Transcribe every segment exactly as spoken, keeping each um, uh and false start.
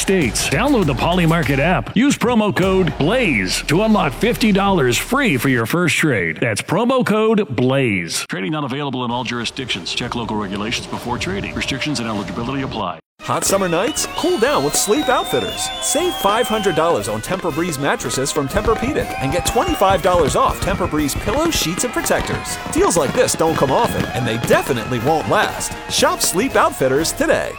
States. Download the Polymarket app. Use promo code BLAZE to unlock fifty dollars free for your first trade. That's promo code BLAZE. Trading not available in all jurisdictions. Check local regulations before trading. Restrictions and eligibility apply. Hot summer nights? Cool down with Sleep Outfitters. Save five hundred dollars on Tempur-Breeze mattresses from Tempur-Pedic and get twenty-five dollars off Tempur-Breeze pillows, sheets, and protectors. Deals like this don't come often, and they definitely won't last. Shop Sleep Outfitters today.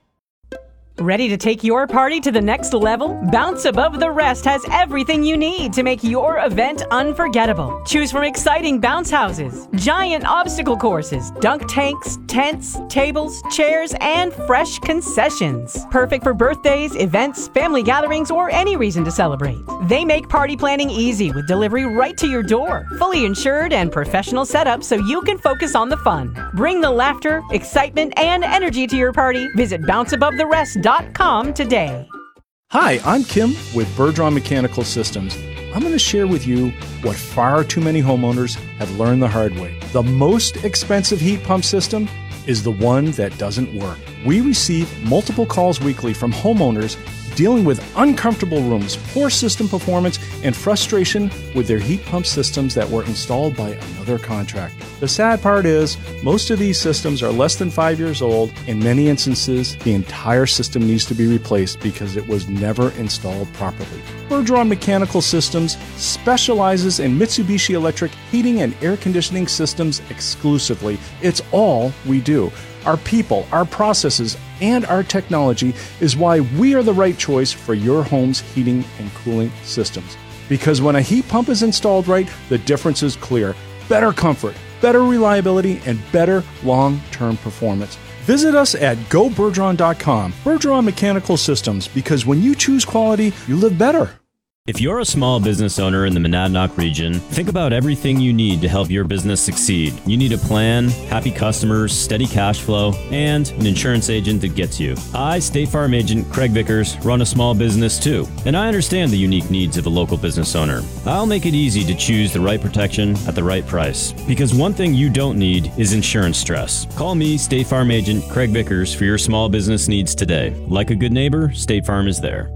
Ready to take your party to the next level? Bounce Above the Rest has everything you need to make your event unforgettable. Choose from exciting bounce houses, giant obstacle courses, dunk tanks, tents, tables, chairs, and fresh concessions. Perfect for birthdays, events, family gatherings, or any reason to celebrate. They make party planning easy with delivery right to your door. Fully insured and professional setup so you can focus on the fun. Bring the laughter, excitement, and energy to your party. Visit bounce above the rest dot com today. Hi, I'm Kim with Bergeron Mechanical Systems. I'm going to share with you what far too many homeowners have learned the hard way. The most expensive heat pump system is the one that doesn't work. We receive multiple calls weekly from homeowners dealing with uncomfortable rooms, poor system performance, and frustration with their heat pump systems that were installed by another contractor. The sad part is, most of these systems are less than five years old. In many instances, the entire system needs to be replaced because it was never installed properly. Bergeron Mechanical Systems specializes in Mitsubishi Electric heating and air conditioning systems exclusively. It's all we do. Our people, our processes, and our technology is why we are the right choice for your home's heating and cooling systems. Because when a heat pump is installed right, the difference is clear. Better comfort, better reliability, and better long-term performance. Visit us at go bergeron dot com. Bergeron Mechanical Systems, because when you choose quality, you live better. If you're a small business owner in the Monadnock region, think about everything you need to help your business succeed. You need a plan, happy customers, steady cash flow, and an insurance agent that gets you. I, State Farm agent Craig Vickers, run a small business too, and I understand the unique needs of a local business owner. I'll make it easy to choose the right protection at the right price, because one thing you don't need is insurance stress. Call me, State Farm agent Craig Vickers, for your small business needs today. Like a good neighbor, State Farm is there.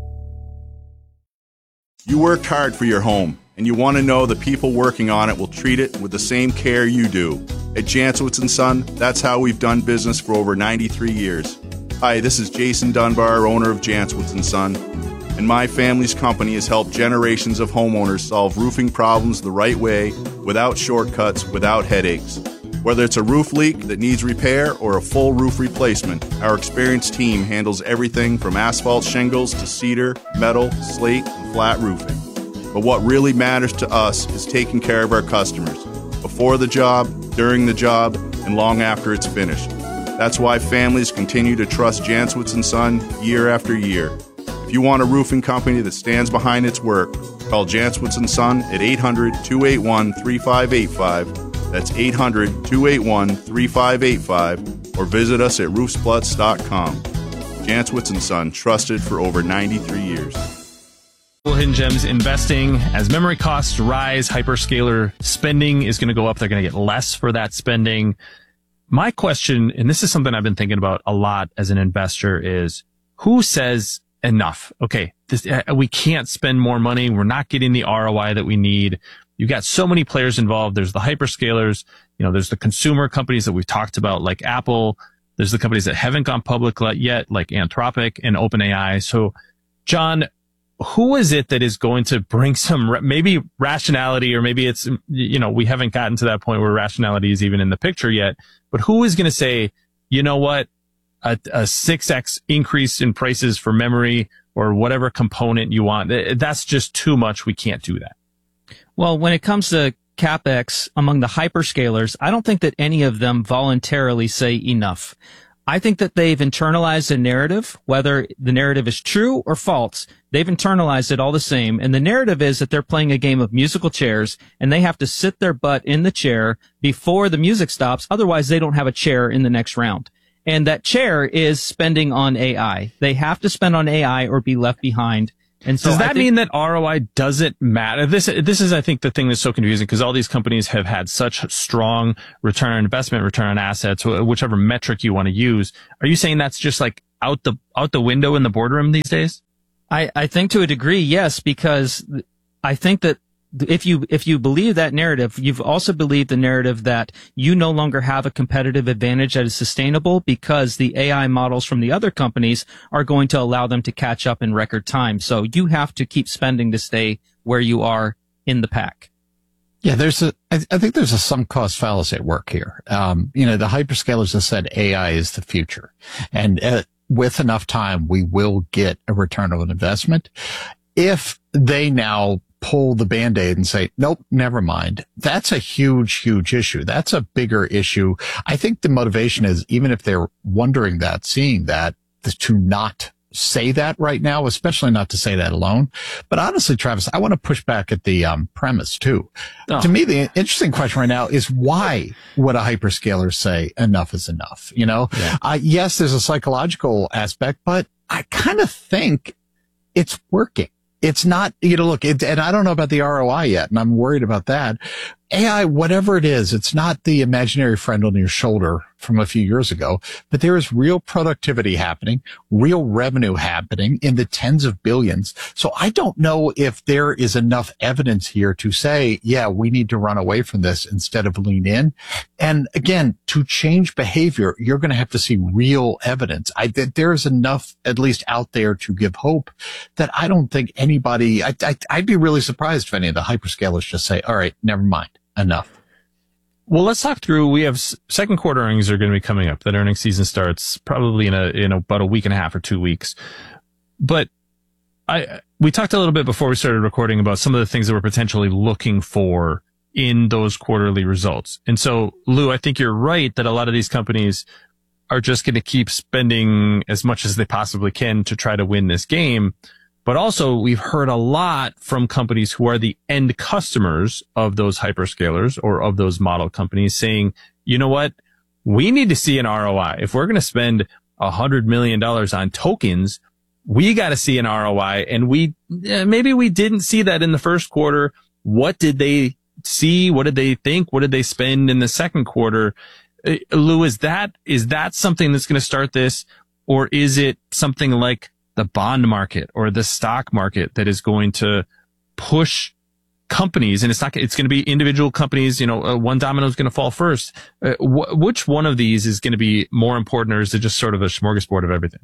You worked hard for your home, and you want to know the people working on it will treat it with the same care you do. At Jancewitz and Son, that's how we've done business for over ninety-three years. Hi, this is Jason Dunbar, owner of Jancewitz and Son, and my family's company has helped generations of homeowners solve roofing problems the right way, without shortcuts, without headaches. Whether it's a roof leak that needs repair or a full roof replacement, our experienced team handles everything from asphalt shingles to cedar, metal, slate, and flat roofing. But what really matters to us is taking care of our customers, before the job, during the job, and long after it's finished. That's why families continue to trust Jancewitz and Son year after year. If you want a roofing company that stands behind its work, call Jancewitz and Son at eight hundred, two eight one, three five eight five. That's eight hundred, two eight one, three five eight five, or visit us at roofspluts dot com. Jancewitz and Son, trusted for over ninety-three years. Hidden Gems investing. As memory costs rise, hyperscaler spending is going to go up. They're going to get less for that spending. My question, and this is something I've been thinking about a lot as an investor, is who says enough? Okay, this, uh, we can't spend more money. We're not getting the R O I that we need. You've got so many players involved. There's the hyperscalers, you know, there's the consumer companies that we've talked about, like Apple. There's the companies that haven't gone public yet, like Anthropic and OpenAI. So, John, who is it that is going to bring some maybe rationality, or maybe it's, you know, we haven't gotten to that point where rationality is even in the picture yet, but who is going to say, you know what, a, a six X increase in prices for memory or whatever component you want, that's just too much. We can't do that. Well, when it comes to CapEx among the hyperscalers, I don't think that any of them voluntarily say enough. I think that they've internalized a narrative, whether the narrative is true or false. They've internalized it all the same. And the narrative is that they're playing a game of musical chairs, and they have to sit their butt in the chair before the music stops. Otherwise, they don't have a chair in the next round. And that chair is spending on A I. They have to spend on A I or be left behind. And so does that think, mean that R O I doesn't matter? This, this is, I think, the thing that's so confusing because all these companies have had such strong return on investment, return on assets, whichever metric you want to use. Are you saying that's just like out the, out the window in the boardroom these days? I, I think to a degree, yes, because I think that if you, if you believe that narrative, you've also believed the narrative that you no longer have a competitive advantage that is sustainable because the A I models from the other companies are going to allow them to catch up in record time. So you have to keep spending to stay where you are in the pack. Yeah, there's a, I, I think there's a sunk cost fallacy at work here. Um, you know, the hyperscalers have said A I is the future, and uh, with enough time, we will get a return on investment. If they now pull the Band-Aid and say, nope, never mind, that's a huge, huge issue. That's a bigger issue. I think the motivation is, even if they're wondering that, seeing that, to not say that right now, especially not to say that alone. But honestly, Travis, I want to push back at the um, premise too. Oh. To me, the interesting question right now is, why would a hyperscaler say enough is enough? You know, yeah. uh, yes, there's a psychological aspect, but I kind of think it's working. It's not, you know, look, it, and I don't know about the R O I yet, and I'm worried about that. A I, whatever it is, it's not the imaginary friend on your shoulder from a few years ago, but there is real productivity happening, real revenue happening in the tens of billions. So I don't know if there is enough evidence here to say, yeah, we need to run away from this instead of lean in. And again, to change behavior, you're going to have to see real evidence. I think there is enough, at least out there, to give hope that I don't think anybody, I, I, I'd be really surprised if any of the hyperscalers just say, all right, never mind. Enough. Well, let's talk through. We have second quarter earnings are going to be coming up. That earnings season starts probably in a in about a week and a half or two weeks. But I we talked a little bit before we started recording about some of the things that we're potentially looking for in those quarterly results. And so, Lou, I think you're right that a lot of these companies are just going to keep spending as much as they possibly can to try to win this game. But also, we've heard a lot from companies who are the end customers of those hyperscalers or of those model companies saying, you know what? We need to see an R O I. If we're going to spend one hundred million dollars on tokens, we got to see an R O I. And we, maybe we didn't see that in the first quarter. What did they see? What did they think? What did they spend in the second quarter? Uh, Lou, is that, is that something that's going to start this? Or is it something like the bond market or the stock market that is going to push companies? And it's not, it's going to be individual companies, you know, uh, one domino is going to fall first. Uh, wh- which one of these is going to be more important, or is it just sort of a smorgasbord of everything?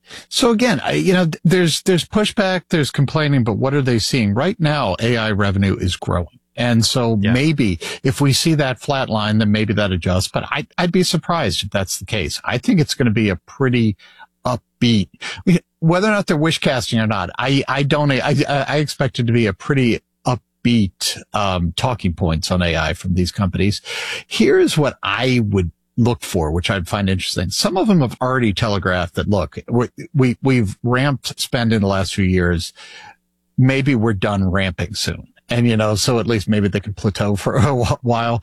So again, I, you know, there's, there's pushback, there's complaining, but what are they seeing? Right now, A I revenue is growing. And so yeah. maybe if we see that flat line, then maybe that adjusts, but I, I'd be surprised if that's the case. I think it's going to be a pretty upbeat, whether or not they're wish casting or not. I, I don't, I, I expect it to be a pretty upbeat, um, talking points on A I from these companies. Here's what I would look for, which I'd find interesting. Some of them have already telegraphed that, look, we, we, we've ramped spend in the last few years. Maybe we're done ramping soon. And, you know, so at least maybe they can plateau for a while.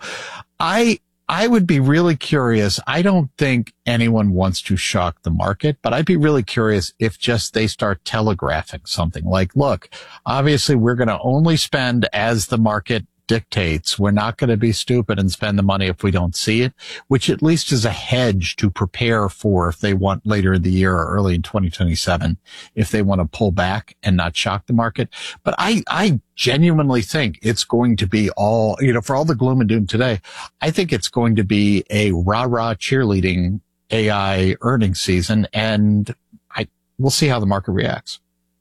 I, I would be really curious. I don't think anyone wants to shock the market, but I'd be really curious if just they start telegraphing something like, look, obviously we're going to only spend as the market dictates. We're not going to be stupid and spend the money if we don't see it, which at least is a hedge to prepare for if they want later in the year or early in twenty twenty-seven, if they want to pull back and not shock the market. But I, I genuinely think it's going to be all, you know, for all the gloom and doom today, I think it's going to be a rah-rah cheerleading A I earnings season, and I, we'll see how the market reacts.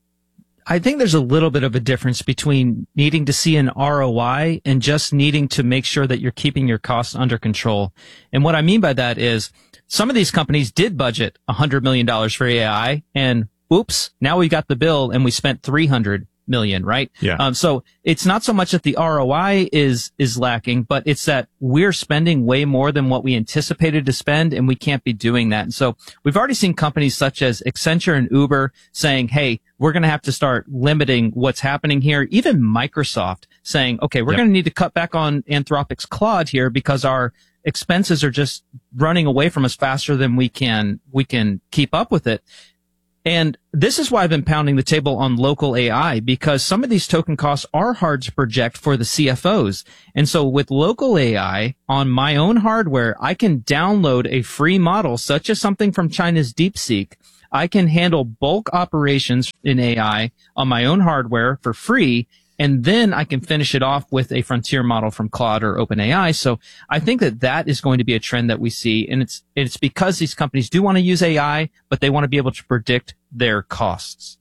I think there's a little bit of a difference between needing to see an R O I and just needing to make sure that you're keeping your costs under control. And what I mean by that is some of these companies did budget one hundred million dollars for A I, and oops, now we got the bill and we spent three hundred million, right? Yeah. Um, so it's not so much that the R O I is, is lacking, but it's that we're spending way more than what we anticipated to spend, and we can't be doing that. And so we've already seen companies such as Accenture and Uber saying, hey, we're going to have to start limiting what's happening here. Even Microsoft saying, okay, we're yep. going to need to cut back on Anthropic's Claude here because our expenses are just running away from us faster than we can, we can keep up with it. And this is why I've been pounding the table on local A I, because some of these token costs are hard to project for the C F Os. And so with local A I on my own hardware, I can download a free model, such as something from China's DeepSeek. I can handle bulk operations in A I on my own hardware for free. And then I can finish it off with a frontier model from Claude or OpenAI. So I think that that is going to be a trend that we see. And it's, it's because these companies do want to use A I, but they want to be able to predict their costs.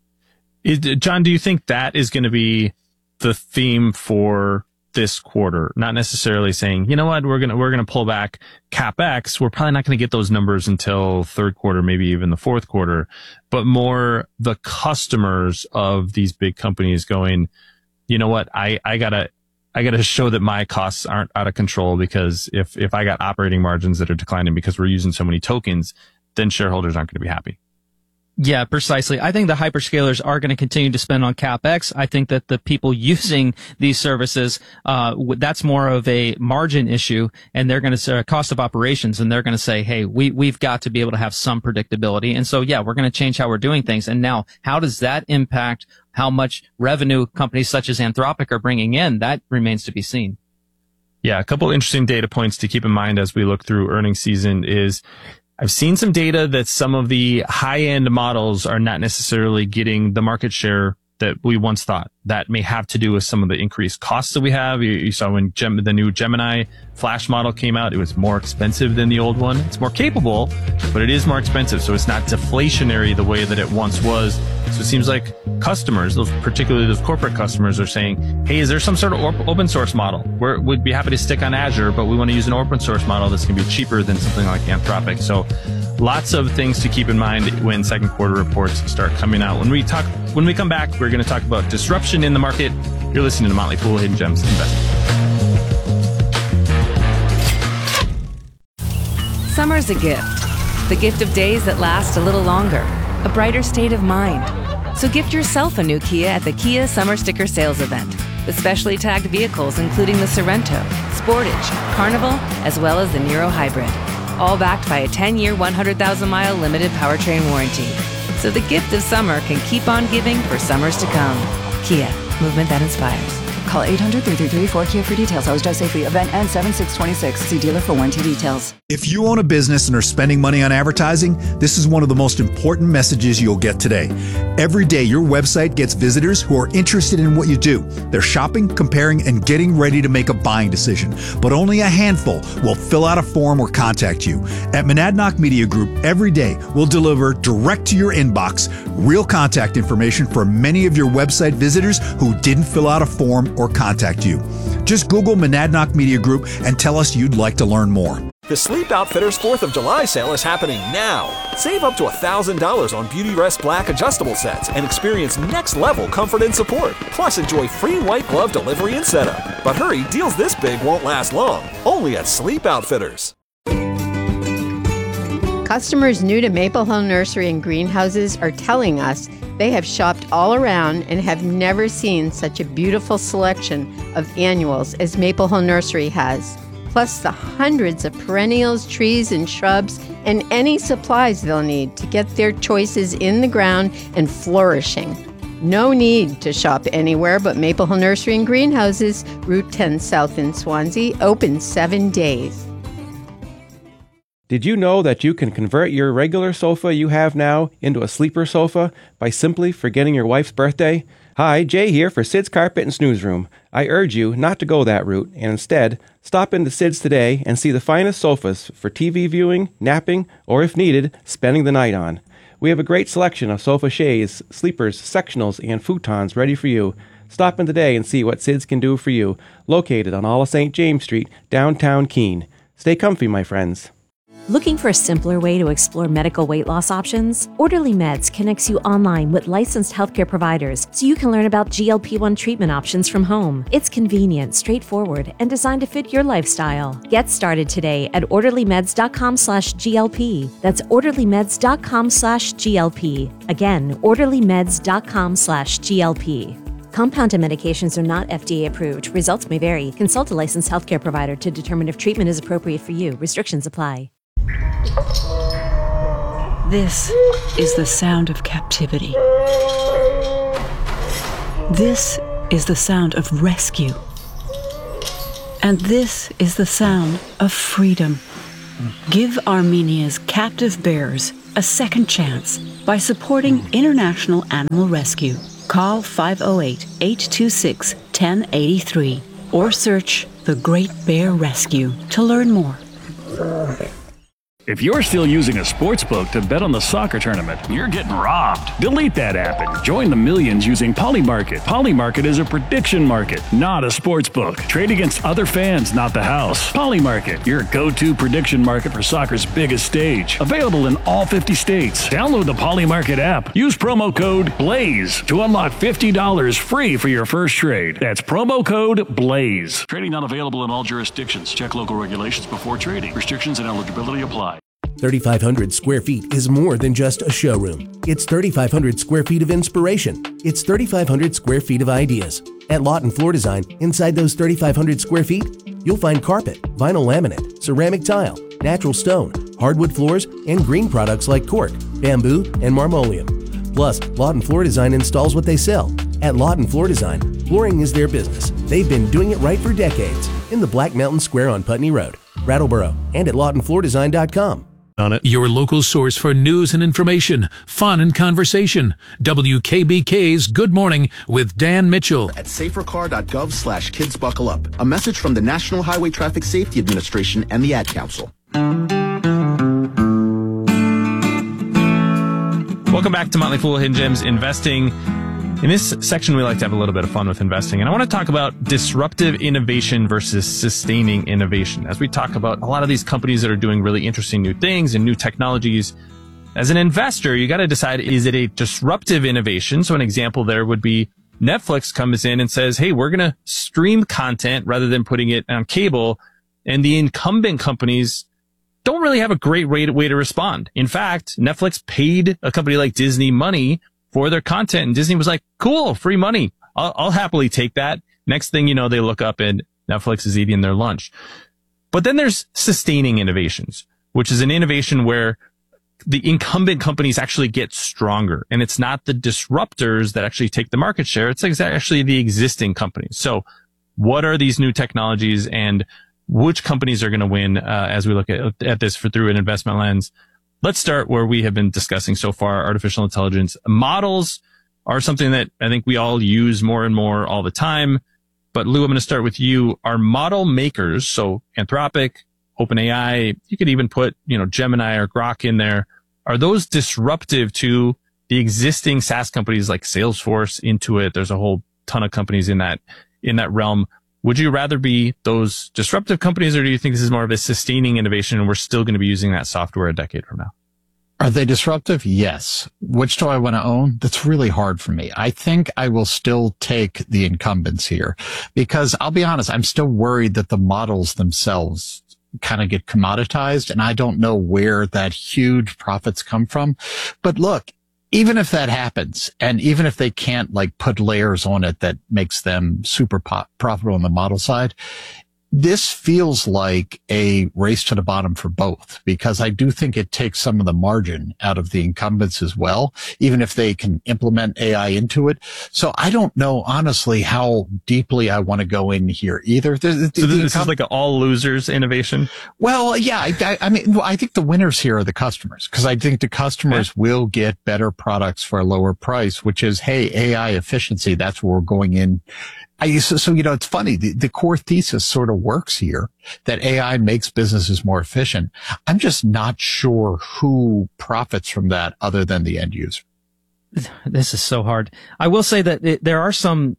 Is, John, do you think that is going to be the theme for this quarter? Not necessarily saying, you know what, we're going to, we're going to pull back CapEx. We're probably not going to get those numbers until third quarter, maybe even the fourth quarter, but more the customers of these big companies going, you know what, I, I gotta, I gotta show that my costs aren't out of control, because if, if I got operating margins that are declining because we're using so many tokens, then shareholders aren't going to be happy. Yeah, precisely. I think the hyperscalers are going to continue to spend on CapEx. I think that the people using these services, uh, that's more of a margin issue, and they're going to say cost of operations, and they're going to say, hey, we, we've got to be able to have some predictability. And so, yeah, we're going to change how we're doing things. And now, how does that impact how much revenue companies such as Anthropic are bringing in? That remains to be seen. Yeah, a couple interesting data points to keep in mind as we look through earnings season is I've seen some data that some of the high-end models are not necessarily getting the market share that we once thought. That may have to do with some of the increased costs that we have. You, you saw when Gem, the new Gemini Flash model came out, it was more expensive than the old one. It's more capable, but it is more expensive. So it's not deflationary the way that it once was. So it seems like customers, those particularly those corporate customers, are saying, hey, is there some sort of op- open source model? We're, we'd be happy to stick on Azure, but we want to use an open source model that's going to be cheaper than something like Anthropic. So lots of things to keep in mind when second quarter reports start coming out. When we talk, when we come back, we're going to talk about disruption in the market. You're listening to Motley Fool Hidden Gems Investing. Summer's a gift. The gift of days that last a little longer. A brighter state of mind. So gift yourself a new Kia at the Kia Summer Sticker Sales Event. With specially tagged vehicles including the Sorento, Sportage, Carnival, as well as the Niro Hybrid. All backed by a ten-year, one hundred thousand mile limited powertrain warranty. So the gift of summer can keep on giving for summers to come. Kia, movement that inspires. Call eight hundred, three three three, four K I A for details. Always drive safely. Event ends seven six twenty-six. See dealer for warranty details. If you own a business and are spending money on advertising, this is one of the most important messages you'll get today. Every day, your website gets visitors who are interested in what you do. They're shopping, comparing, and getting ready to make a buying decision. But only a handful will fill out a form or contact you. At Monadnock Media Group, every day, we'll deliver direct to your inbox real contact information for many of your website visitors who didn't fill out a form or contact you. Just Google Monadnock Media Group and tell us you'd like to learn more. The Sleep Outfitters fourth of July sale is happening now. Save up to one thousand dollars on Beautyrest Black adjustable sets and experience next-level comfort and support. Plus, enjoy free white glove delivery and setup. But hurry, deals this big won't last long. Only at Sleep Outfitters. Customers new to Maple Hill Nursery and Greenhouses are telling us they have shopped all around and have never seen such a beautiful selection of annuals as Maple Hill Nursery has. Plus the hundreds of perennials, trees, and shrubs, and any supplies they'll need to get their choices in the ground and flourishing. No need to shop anywhere but Maple Hill Nursery and Greenhouses, Route ten South in Swansea, open seven days. Did you know that you can convert your regular sofa you have now into a sleeper sofa by simply forgetting your wife's birthday? Hi, Jay here for Sid's Carpet and Snooze Room. I urge you not to go that route and instead stop into Sid's today and see the finest sofas for T V viewing, napping, or if needed, spending the night on. We have a great selection of sofa chaise, sleepers, sectionals, and futons ready for you. Stop in today and see what Sid's can do for you, located on all of Saint James Street, downtown Keene. Stay comfy, my friends. Looking for a simpler way to explore medical weight loss options? Orderly Meds connects you online with licensed healthcare providers so you can learn about G L P one treatment options from home. It's convenient, straightforward, and designed to fit your lifestyle. Get started today at orderlymeds.com slash GLP. That's orderlymeds.com slash GLP. Again, orderlymeds.com slash GLP. Compounded medications are not F D A approved. Results may vary. Consult a licensed healthcare provider to determine if treatment is appropriate for you. Restrictions apply. This is the sound of captivity. This is the sound of rescue. And this is the sound of freedom. Give Armenia's captive bears a second chance by supporting International Animal Rescue. Call five oh eight, eight two six, one oh eight three or search The Great Bear Rescue to learn more. If you're still using a sports book to bet on the soccer tournament, you're getting robbed. Delete that app and join the millions using Polymarket. Polymarket is a prediction market, not a sports book. Trade against other fans, not the house. Polymarket, your go-to prediction market for soccer's biggest stage. Available in all fifty states. Download the Polymarket app. Use promo code BLAZE to unlock fifty dollars free for your first trade. That's promo code BLAZE. Trading not available in all jurisdictions. Check local regulations before trading. Restrictions and eligibility apply. thirty-five hundred square feet is more than just a showroom. It's thirty-five hundred square feet of inspiration. It's thirty-five hundred square feet of ideas. At Lawton Floor Design, inside those thirty-five hundred square feet, you'll find carpet, vinyl laminate, ceramic tile, natural stone, hardwood floors, and green products like cork, bamboo, and marmoleum. Plus, Lawton Floor Design installs what they sell. At Lawton Floor Design, flooring is their business. They've been doing it right for decades. In the Black Mountain Square on Putney Road, Brattleboro, and at lawton floor design dot com. On it. Your local source for news and information, fun and conversation. W K B K's Good Morning with Dan Mitchell. At safercar.gov slash kids buckle up. A message from the National Highway Traffic Safety Administration and the Ad Council. Welcome back to Motley Fool Hidden Gems Investing. In this section, we like to have a little bit of fun with investing, and I want to talk about disruptive innovation versus sustaining innovation. As we talk about a lot of these companies that are doing really interesting new things and new technologies, as an investor, you got to decide, is it a disruptive innovation? So an example there would be Netflix comes in and says, hey, we're going to stream content rather than putting it on cable, and the incumbent companies don't really have a great way to, way to respond. In fact, Netflix paid a company like Disney money for their content, and Disney was like, cool, free money. I'll, I'll happily take that. Next thing you know, they look up and Netflix is eating their lunch. But then there's sustaining innovations, which is an innovation where the incumbent companies actually get stronger. And it's not the disruptors that actually take the market share. It's actually the existing companies. So what are these new technologies and which companies are going to win uh, as we look at, at this for, through an investment lens? Let's start where we have been discussing so far, artificial intelligence. Models are something that I think we all use more and more all the time. But Lou, I'm going to start with you. Are model makers, so Anthropic, OpenAI, you could even put, you know, Gemini or Grok in there. Are those disruptive to the existing SaaS companies like Salesforce, Intuit? There's a whole ton of companies in that, in that realm. Would you rather be those disruptive companies, or do you think this is more of a sustaining innovation and we're still going to be using that software a decade from now? Are they disruptive? Yes. Which do I want to own? That's really hard for me. I think I will still take the incumbents here because I'll be honest, I'm still worried that the models themselves kind of get commoditized, and I don't know where that huge profits come from. But look, even if that happens, and even if they can't like put layers on it that makes them super po- profitable on the model side, this feels like a race to the bottom for both, because I do think it takes some of the margin out of the incumbents as well, even if they can implement A I into it. So I don't know, honestly, how deeply I want to go in here either. The, the, so this, the this is like an all losers innovation? Well, yeah, I, I, I mean, well, I think the winners here are the customers, because I think the customers yeah. will get better products for a lower price, which is, hey, A I efficiency. That's where we're going in. I, so, so, you know, it's funny. The, the core thesis sort of works here that A I makes businesses more efficient. I'm just not sure who profits from that other than the end user. This is so hard. I will say that it, there are some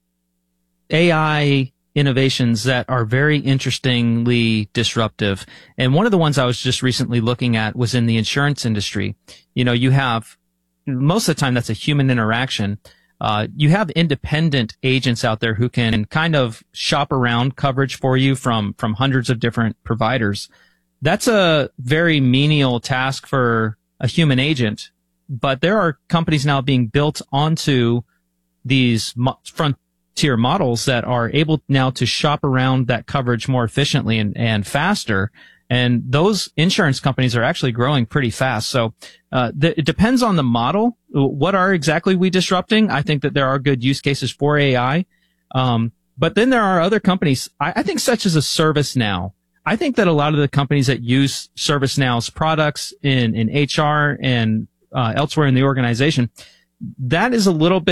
A I innovations that are very interestingly disruptive. And one of the ones I was just recently looking at was in the insurance industry. You know, you have, most of the time that's a human interaction. Uh, you have independent agents out there who can kind of shop around coverage for you from, from hundreds of different providers. That's a very menial task for a human agent, but there are companies now being built onto these mo- frontier models that are able now to shop around that coverage more efficiently and, and faster. And those insurance companies are actually growing pretty fast. So, uh, th- it depends on the model. What are exactly we disrupting? I think that there are good use cases for A I. Um, but then there are other companies, I, I think such as a ServiceNow. I think that a lot of the companies that use ServiceNow's products in, in H R and, uh, elsewhere in the organization, that is a little bit